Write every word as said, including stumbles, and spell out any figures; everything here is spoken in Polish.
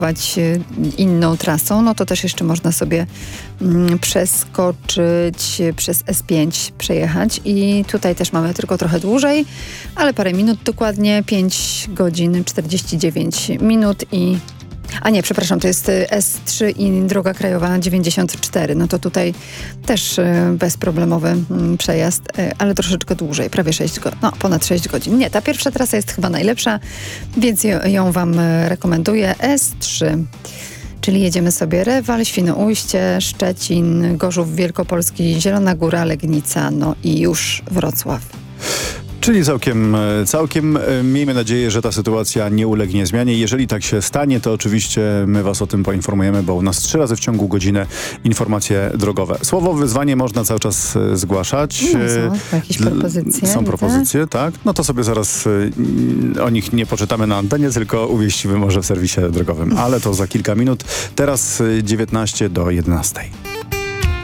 inną trasą, no to też jeszcze można sobie mm, przeskoczyć przez S pięć, przejechać i tutaj też mamy tylko trochę dłużej, ale parę minut dokładnie, pięć godzin czterdzieści dziewięć minut i a nie, przepraszam, to jest S trzy i droga krajowa dziewięćdziesiąt cztery. No to tutaj też bezproblemowy przejazd, ale troszeczkę dłużej, prawie sześć godzin, no ponad sześć godzin. Nie, ta pierwsza trasa jest chyba najlepsza, więc ją wam rekomenduję. S trzy. Czyli jedziemy sobie Rewal, Świnoujście, Szczecin, Gorzów Wielkopolski, Zielona Góra, Legnica, no i już Wrocław. Czyli całkiem, całkiem miejmy nadzieję, że ta sytuacja nie ulegnie zmianie. Jeżeli tak się stanie, to oczywiście my was o tym poinformujemy, bo u nas trzy razy w ciągu godziny informacje drogowe. Słowo wyzwanie można cały czas zgłaszać. No, są jakieś propozycje. Są propozycje, tak? No to sobie zaraz o nich nie poczytamy na antenie, tylko umieścimy może w serwisie drogowym. Ale to za kilka minut. Teraz dziewiętnaście do jedenastej.